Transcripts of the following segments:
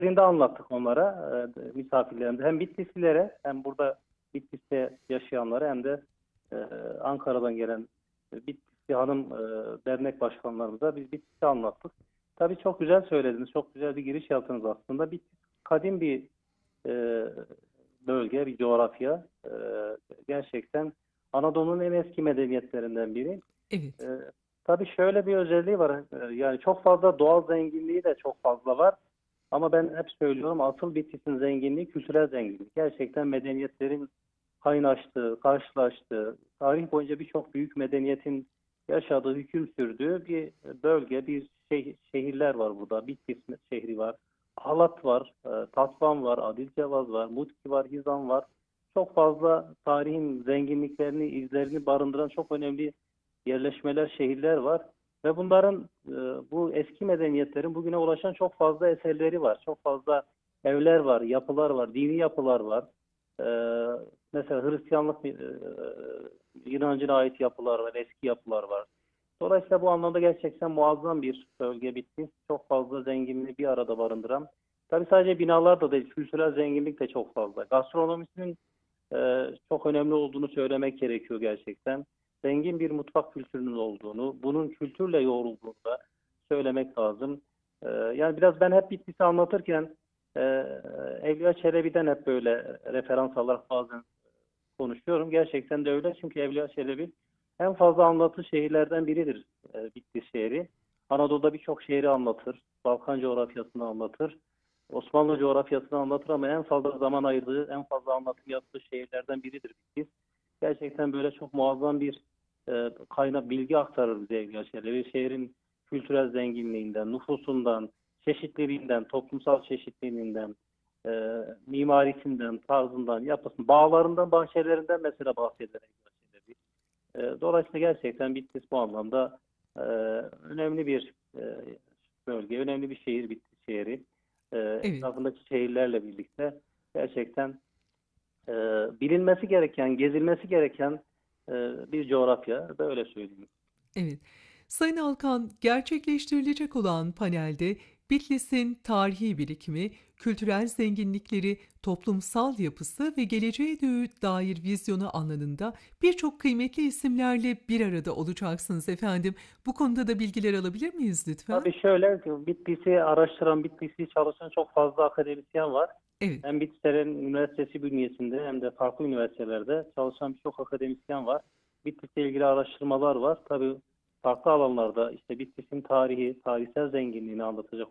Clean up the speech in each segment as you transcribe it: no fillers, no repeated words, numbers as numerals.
Birinde anlattık onlara, misafirlerimize. Hem Bitlislilere hem burada Bitlis'te yaşayanlara hem de e, Ankara'dan gelen Bitlisli hanım dernek başkanlarımıza biz Bitlis'i anlattık. Tabii çok güzel söylediniz. Çok güzel bir giriş yaptınız aslında. Bitlis kadim bir e, bölge, bir coğrafya. Gerçekten Anadolu'nun en eski medeniyetlerinden biri. Evet. E, tabii şöyle bir özelliği var. Yani çok fazla doğal zenginliği de çok fazla var. Ama ben hep söylüyorum asıl Bitlis'in zenginliği kültürel zenginlik. Gerçekten medeniyetlerin kaynaştığı, karşılaştığı, tarih boyunca birçok büyük medeniyetin yaşadığı, hüküm sürdüğü bir bölge, bir şehirler var burada. Bitlis şehri var, Halat var, Tatvan var, Adilcevaz var, Mutki var, Hizan var. Çok fazla tarihin zenginliklerini, izlerini barındıran çok önemli yerleşmeler, şehirler var. Ve bunların bu eski medeniyetlerin bugüne ulaşan çok fazla eserleri var. Çok fazla evler var, yapılar var, dini yapılar var. E, mesela Hristiyanlık inancına ait yapılar var, eski yapılar var. Dolayısıyla bu anlamda gerçekten muazzam bir bölge Bitlis. Çok fazla zenginliği bir arada barındıran. Tabii sadece binalar da değil, kültürel zenginlik de çok fazla. Gastronomisinin çok önemli olduğunu söylemek gerekiyor gerçekten. Zengin bir mutfak kültürünün olduğunu, bunun kültürle yoğrulduğunu da söylemek lazım. Yani biraz ben hep Bitlis'i anlatırken e, Evliya Çelebi'den hep böyle referans alarak bazen konuşuyorum. Gerçekten de öyle çünkü Evliya Çelebi en fazla anlattığı şehirlerden biridir Bitlis şehri. Anadolu'da birçok şehri anlatır. Balkan coğrafyasını anlatır. Osmanlı coğrafyasını anlatır ama en fazla zaman ayırdığı, en fazla anlatım yaptığı şehirlerden biridir Bitlis. Gerçekten böyle çok muazzam bir kaynak bilgi aktarır bize Evliya Çelebi. Şehrin kültürel zenginliğinden, nüfusundan, çeşitliliğinden, toplumsal çeşitliliğinden, e, mimarisinden, tarzından, yapısından, bağlarından, bahçelerinden mesela bahsederek bahsediyor. Dolayısıyla gerçekten Bitlis bu anlamda e, önemli bir bölge, önemli bir şehir Bitlis şehri. Evet. Etrafındaki şehirlerle birlikte gerçekten e, bilinmesi gereken, gezilmesi gereken e, bir coğrafya. Böyle söyleyeyim. Evet. Sayın Alkan, gerçekleştirilecek olan panelde Bitlis'in tarihi birikimi, kültürel zenginlikleri, toplumsal yapısı ve geleceğe dair vizyonu alanında birçok kıymetli isimlerle bir arada olacaksınız efendim. Bu konuda da bilgiler alabilir miyiz lütfen? Tabii şöyle, Bitlis'i araştıran, Bitlis'i çalışan çok fazla akademisyen var. Evet. Hem Bitlis'lerin üniversitesi bünyesinde hem de farklı üniversitelerde çalışan birçok akademisyen var. Bitlis'le ilgili araştırmalar var. Tabii farklı alanlarda işte Bitlis'in tarihi, tarihsel zenginliğini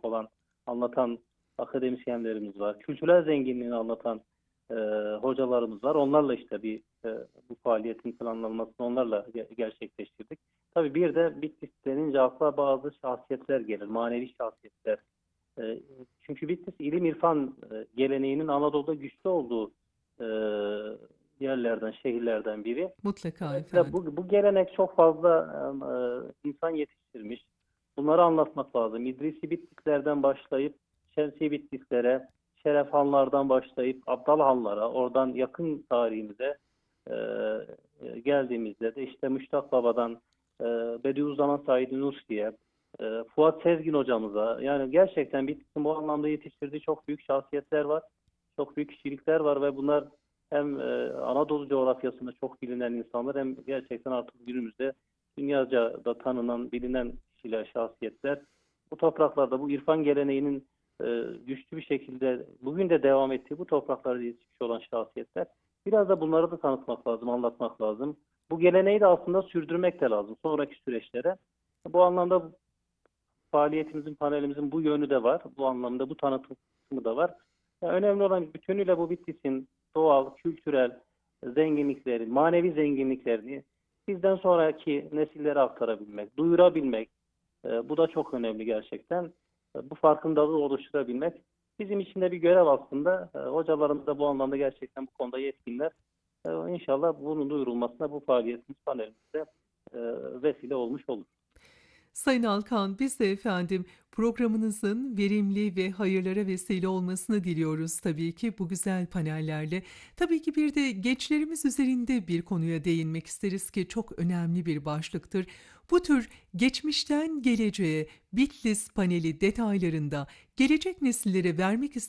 anlatan akademisyenlerimiz var. Kültürel zenginliğini anlatan e, hocalarımız var. Onlarla işte bu faaliyetin planlanmasını onlarla gerçekleştirdik. Tabii bir de Bitlis denince akla bazı şahsiyetler gelir, manevi şahsiyetler. E, çünkü Bitlis ilim irfan geleneğinin Anadolu'da güçlü olduğu e, yerlerden, şehirlerden biri. Mutlaka Dolayısıyla efendim. bu gelenek çok fazla insan yetiştirmiş. Bunları anlatmak lazım. İdrisi Bitlislerden başlayıp Şemsi Bitlislere, Şeref Hanlardan başlayıp Abdal Hanlara, oradan yakın tarihimize e, geldiğimizde de işte Müştak Baba'dan e, Bediüzzaman Said Nursi'ye, Fuat Sezgin hocamıza yani gerçekten Bitlis'in bu anlamda yetiştirdiği çok büyük şahsiyetler var. Çok büyük kişilikler var ve bunlar hem Anadolu coğrafyasında çok bilinen insanlar hem gerçekten artık günümüzde dünyaca da tanınan, bilinen kişiler, şahsiyetler. Bu topraklarda bu irfan geleneğinin güçlü bir şekilde bugün de devam ettiği bu topraklarda yetişmiş olan şahsiyetler. Biraz da bunları da tanıtmak lazım, anlatmak lazım. Bu geleneği de aslında sürdürmek de lazım sonraki süreçlere. Bu anlamda faaliyetimizin, panelimizin bu yönü de var. Bu anlamda bu tanıtım kısmı da var. Yani önemli olan bütünüyle bu Bitlis'in doğal, kültürel zenginlikleri, manevi zenginliklerini bizden sonraki nesillere aktarabilmek, duyurabilmek. Bu da çok önemli gerçekten. Bu farkındalığı oluşturabilmek. Bizim için de bir görev aslında. Hocalarımız da bu anlamda gerçekten bu konuda yetkinler. İnşallah bunun duyurulmasına bu faaliyetimiz panelimizde vesile olmuş olur. Sayın Alkan, biz de efendim programınızın verimli ve hayırlara vesile olmasını diliyoruz tabii ki bu güzel panellerle. Tabii ki bir de gençlerimiz üzerinde bir konuya değinmek isteriz ki çok önemli bir başlıktır. Bu tür geçmişten geleceğe Bitlis paneli detaylarında gelecek nesillere vermek